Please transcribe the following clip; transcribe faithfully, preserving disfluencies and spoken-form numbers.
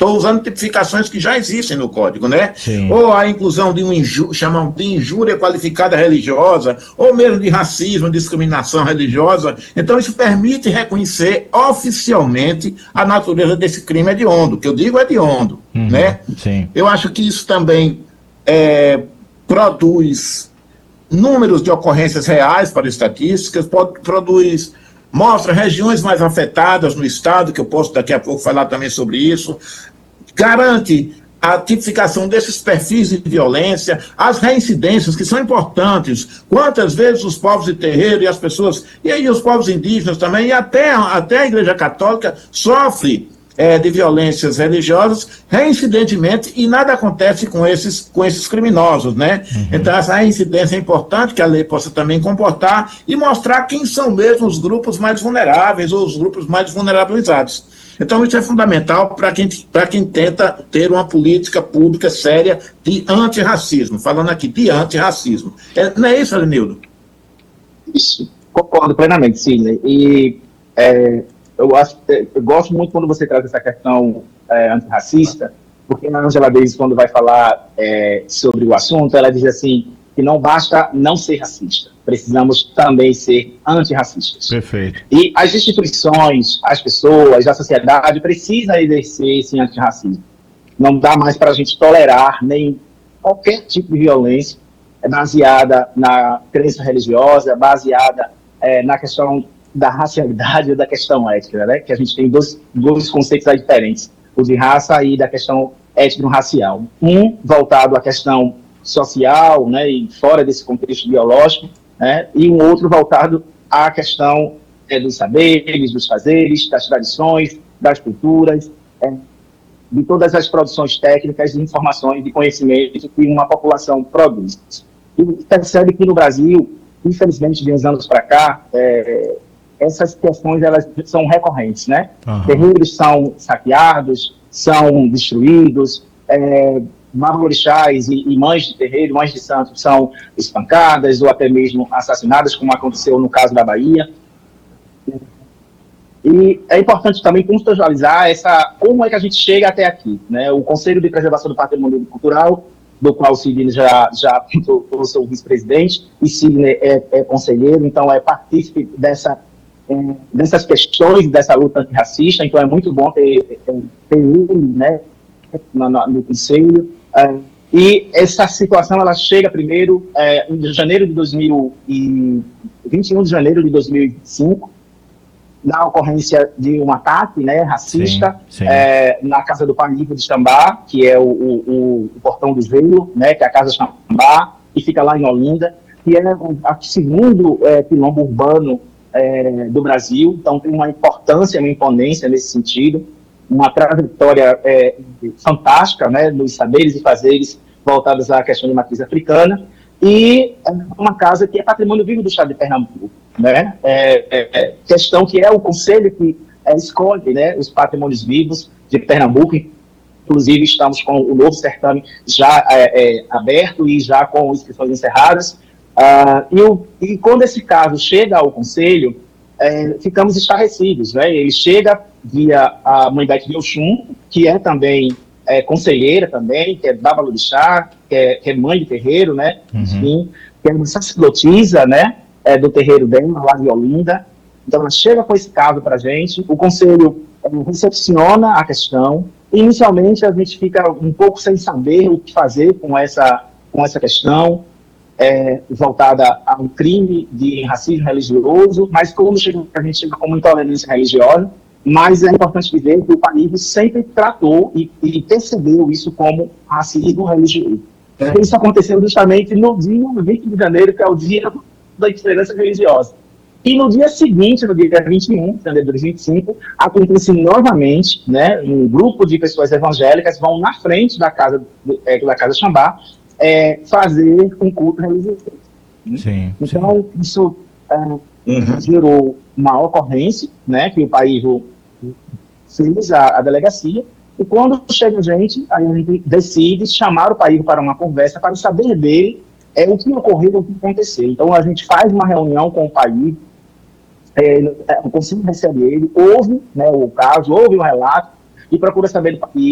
estou usando tipificações que já existem no Código, né? Sim. Ou a inclusão de um injú chamam de injúria qualificada religiosa, ou mesmo de racismo, discriminação religiosa. Então, isso permite reconhecer oficialmente a natureza desse crime hediondo, que eu digo hediondo, Uhum. né? Sim. Eu acho que isso também é, produz números de ocorrências reais para estatísticas, pode, produz, mostra regiões mais afetadas no estado, que eu posso daqui a pouco falar também sobre isso, garante a tipificação desses perfis de violência, as reincidências, que são importantes, quantas vezes os povos de terreiro e as pessoas, e aí os povos indígenas também, e até, até a Igreja Católica sofre É, de violências religiosas, reincidentemente, e nada acontece com esses, com esses criminosos, né? Uhum. Então, essa reincidência é importante, que a lei possa também comportar e mostrar quem são mesmo os grupos mais vulneráveis ou os grupos mais vulnerabilizados. Então, isso é fundamental para quem, para quem tenta ter uma política pública séria de antirracismo. Falando aqui de antirracismo. É, não é isso, Alenildo? Isso, concordo plenamente, Sidney. E é, eu, acho, eu gosto muito quando você traz essa questão é, antirracista, porque a Angela Davis, quando vai falar é, sobre o assunto, ela diz assim, que não basta não ser racista, precisamos também ser antirracistas. Perfeito. E as instituições, as pessoas, a sociedade precisa exercer esse antirracismo. Não dá mais para a gente tolerar nem qualquer tipo de violência baseada na crença religiosa, baseada é, na questão da racialidade ou da questão étnica, né? Que a gente tem dois, dois conceitos aí diferentes, o de raça e da questão étnico-racial. Um voltado à questão social, né, e fora desse contexto biológico, né, e um outro voltado à questão é, dos saberes, dos fazeres, das tradições, das culturas, é, de todas as produções técnicas, de informações, de conhecimento que uma população produz. E percebe que no Brasil, infelizmente, de uns anos para cá, é, essas questões elas são recorrentes, né? Uhum. Terreiros são saqueados, são destruídos, é, marmorixás e, e mães de terreiro, mães de santos são espancadas ou até mesmo assassinadas, como aconteceu no caso da Bahia. E é importante também contextualizar essa, como é que a gente chega até aqui, né? O Conselho de Preservação do Patrimônio Cultural, do qual o Sidney já, já eu sou vice-presidente, e Sidney é, é conselheiro, então é partícipe dessa, é, dessas questões, dessa luta antirracista, então é muito bom ter, ter, ter ele, né, no, no Conselho. É, e essa situação, ela chega primeiro é, em janeiro de dois mil e vinte e um de janeiro de dois mil e vinte e cinco, na ocorrência de um ataque, né, racista, sim, sim. É, na Casa do Panico de Xambá, que é o, o, o Portão do Gelo, né, que é a Casa Xambá, que fica lá em Olinda, que é o segundo é, quilombo urbano é, do Brasil, então tem uma importância, uma imponência nesse sentido, uma trajetória é, fantástica, né, nos saberes e fazeres voltados à questão de matriz africana, e é uma casa que é patrimônio vivo do Estado de Pernambuco, né? É, é, é questão que é o conselho que é, escolhe, né, os patrimônios vivos de Pernambuco. Inclusive estamos com o novo certame já é, é, aberto e já com inscrições encerradas. Ah, e, o, e quando esse caso chega ao conselho, é, ficamos estarrecidos, né? Ele chega via a mãe Bete de Oxum, que é também é, conselheira também, que é Babalorixá, que é, que é mãe de terreiro, né? Uhum. Enfim, que é uma sacerdotisa, né? É, do terreiro dela, lá de Olinda. Então, ela chega com esse caso para a gente, o conselho é, recepciona a questão. Inicialmente, a gente fica um pouco sem saber o que fazer com essa, com essa questão, é, voltada a um crime de racismo religioso, mas quando chega, a gente chega com intolerância religiosa, mas é importante dizer que o Panico sempre tratou e, e percebeu isso como racismo religioso. É. Isso aconteceu justamente no dia vinte de janeiro, que é o dia da intolerância religiosa. E no dia seguinte, no dia vinte e um de janeiro de dois mil e vinte e cinco, acontece novamente, né, um grupo de pessoas evangélicas vão na frente da casa, é, da casa Xambá, é, fazer um culto religioso. Sim, então, sim. isso é, uhum. gerou uma ocorrência, né, que o país fez a, a delegacia, e quando chega a gente, a gente decide chamar o país para uma conversa para saber dele é o que ocorreu, o que aconteceu. Então, a gente faz uma reunião com o país, é, o conselho recebe ele, ouve, né, o caso, ouve o relato e procura saber do país